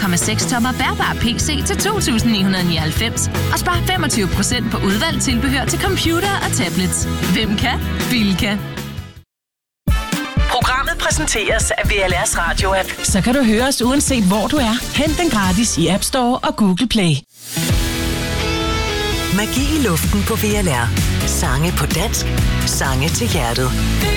13,6-tommer bærbar PC til 2.999 og spar 25% på udvalgt tilbehør til computer og tablets. Hvem kan? Bilka. Programmet præsenteres af VLR's Radio-app. Så kan du høre os uanset hvor du er. Hent den gratis i App Store og Google Play. Magi i luften på VLR. Sange på dansk. Sange til hjertet.